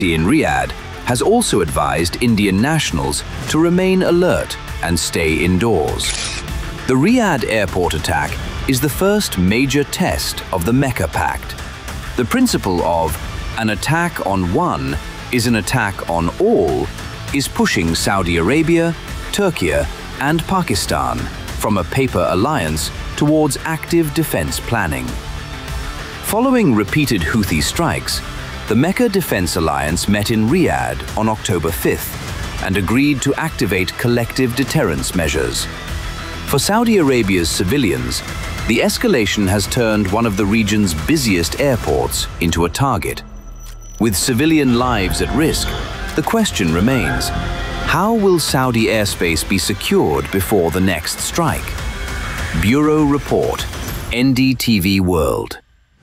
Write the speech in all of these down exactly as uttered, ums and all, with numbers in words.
in Riyadh has also advised Indian nationals to remain alert and stay indoors. The Riyadh airport attack is the first major test of the Mecca Pact. The principle of an attack on one is an attack on all is pushing Saudi Arabia, Turkey, and Pakistan from a paper alliance towards active defense planning. Following repeated Houthi strikes, the Mecca Defense Alliance met in Riyadh on October fifth and agreed to activate collective deterrence measures. For Saudi Arabia's civilians, the escalation has turned one of the region's busiest airports into a target. With civilian lives at risk, the question remains, how will Saudi airspace be secured before the next strike? Bureau Report, N D T V World.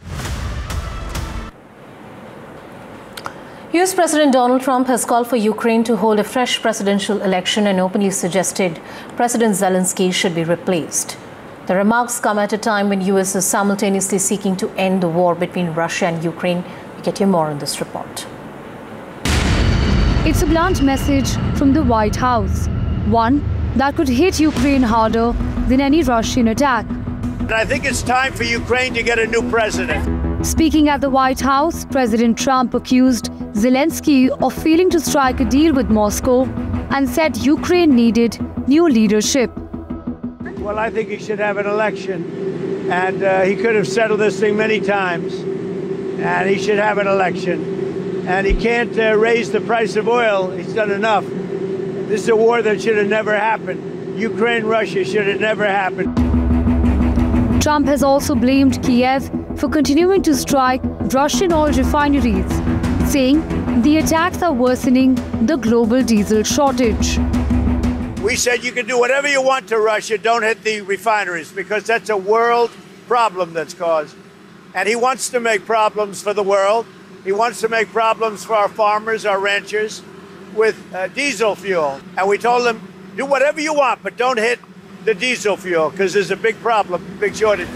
U S President Donald Trump has called for Ukraine to hold a fresh presidential election and openly suggested President Zelensky should be replaced. The remarks come at a time when U S is simultaneously seeking to end the war between Russia and Ukraine. We get you more in this report. It's a blunt message from the White House, one that could hit Ukraine harder than any Russian attack. I think it's time for Ukraine to get a new president. Speaking at the White House, President Trump accused Zelensky of failing to strike a deal with Moscow and said Ukraine needed new leadership. Well, I think he should have an election, and uh, he could have settled this thing many times, and he should have an election. And he can't uh, raise the price of oil. He's done enough. This is a war that should have never happened. Ukraine-Russia should have never happened. Trump has also blamed Kiev for continuing to strike Russian oil refineries, saying the attacks are worsening the global diesel shortage. We said you can do whatever you want to Russia, don't hit the refineries, because that's a world problem that's caused. And he wants to make problems for the world. He wants to make problems for our farmers, our ranchers, with uh, diesel fuel. And we told him, do whatever you want, but don't hit the diesel fuel, because there's a big problem, big shortage.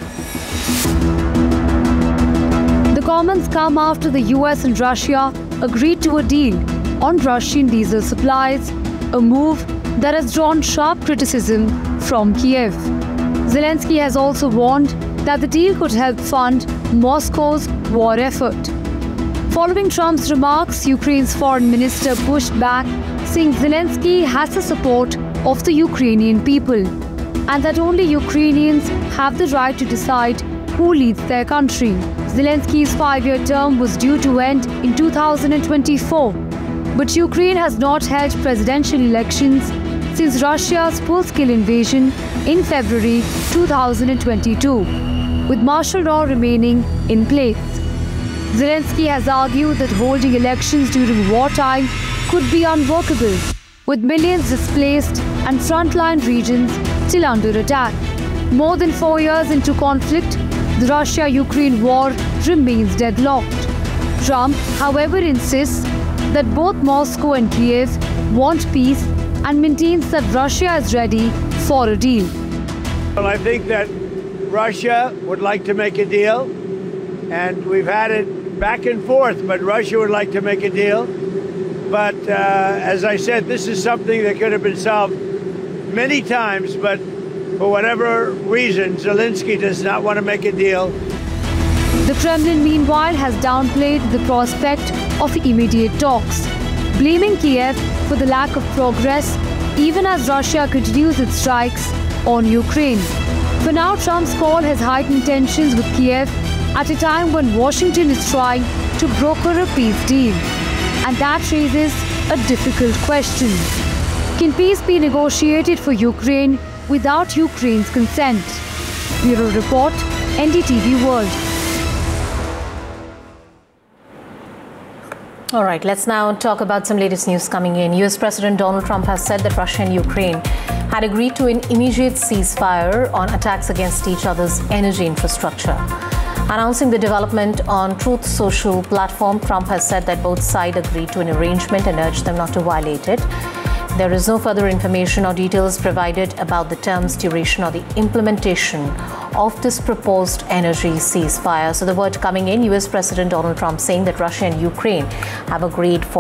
The comments come after the U S and Russia agreed to a deal on Russian diesel supplies, a move that has drawn sharp criticism from Kiev. Zelensky has also warned that the deal could help fund Moscow's war effort. Following Trump's remarks, Ukraine's foreign minister pushed back, saying Zelensky has the support of the Ukrainian people and that only Ukrainians have the right to decide who leads their country. Zelensky's five-year term was due to end in two thousand twenty-four, but Ukraine has not held presidential elections since Russia's full-scale invasion in February two thousand twenty-two, with martial law remaining in place. Zelensky has argued that holding elections during wartime could be unworkable, with millions displaced and frontline regions still under attack. More than four years into conflict, the Russia-Ukraine war remains deadlocked. Trump, however, insists that both Moscow and Kiev want peace and maintains that Russia is ready for a deal. Well, I think that Russia would like to make a deal, and we've had it back and forth, but Russia would like to make a deal. But uh, as I said, this is something that could have been solved many times, but for whatever reason, Zelensky does not want to make a deal. The Kremlin, meanwhile, has downplayed the prospect of immediate talks, blaming Kiev for the lack of progress, even as Russia continues its strikes on Ukraine. For now, Trump's call has heightened tensions with Kiev at a time when Washington is trying to broker a peace deal. And that raises a difficult question. Can peace be negotiated for Ukraine without Ukraine's consent? Bureau Report, N D T V World. All right, let's now talk about some latest news coming in. U S President Donald Trump has said that Russia and Ukraine had agreed to an immediate ceasefire on attacks against each other's energy infrastructure. Announcing the development on Truth Social platform, Trump has said that both sides agreed to an arrangement and urged them not to violate it. There is no further information or details provided about the terms, duration, or the implementation of this proposed energy ceasefire. So the word coming in, U S President Donald Trump saying that Russia and Ukraine have agreed for